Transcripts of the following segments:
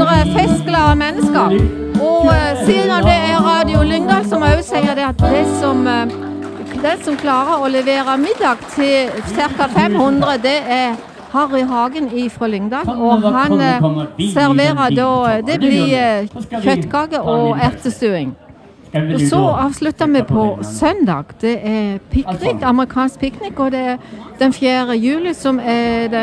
være festglade mennesker. Og siden det Radio Lyngdal som også sier det at den som klarer å levere middag til ca. 500, det Harry Hagen fra Lyngdal, og han serverer da, det blir kjøttkake og ertestuing. Og så avslutter vi på søndag. Det piknik, amerikansk piknik, og det den 4. juli som det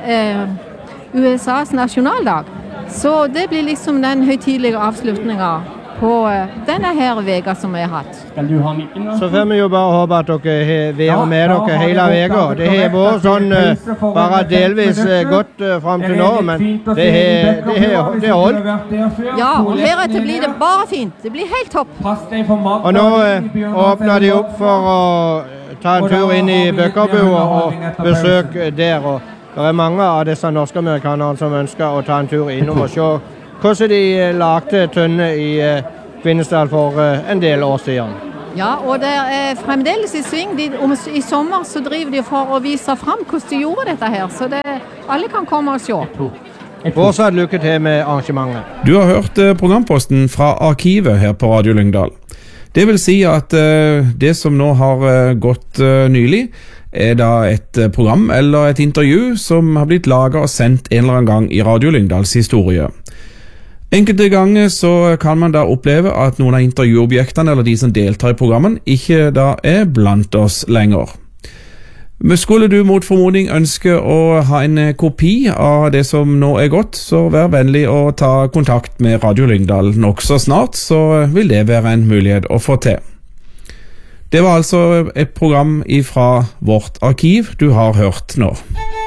USAs nasjonaldag. Så det blir liksom den høytidelige avslutningen på denne her vega som vi har hatt. Så får vi jo bare håpe at dere har med dere hele vega. Det har vært sånn bare delvis godt frem til nå, men det holdt. Ja, og heretter blir det bare fint. Det blir helt topp. Og nå åpner de opp for å ta en tur inn i Bøkkerbua og besøke der. Og det mange av disse norske amerikanerne som ønsker å ta en tur innom og se hvordan de lagde tønne i Kvinesdal for en del år siden. Ja, og det fremdeles i sving. I sommer så driver de for å vise frem hvordan de gjorde dette her, så alle kan komme og se. Fortsatt lykke til med arrangementet. Du har hørt programposten fra arkivet her på Radio Lyngdal. Det vil si at det som nå har gått nylig, da et program eller et intervju som har blitt laget og sendt en eller annen gang i Radio Lyngdals historie. Enkelte ganger så kan man da oppleve at noen av intervjuobjektene eller de som deltar i programmen ikke da blant oss lenger. Men skulle du mot formodning ønske å ha en kopi av det som nå gått, så vær vennlig å ta kontakt med Radio Lyngdal nok så snart, så vil det være en mulighet å få til. Det var altså et program fra vårt arkiv du har hørt nå.